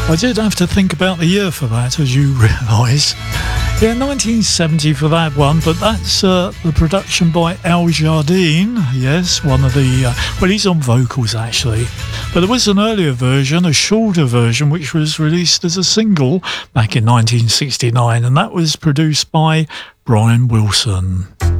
I did have to think about the year for that, as you realise. Yeah, 1970 for that one, but that's the production by Al Jardine. Yes, one of the... well, he's on vocals, actually. But there was an earlier version, a shorter version, which was released as a single back in 1969, and that was produced by Brian Wilson.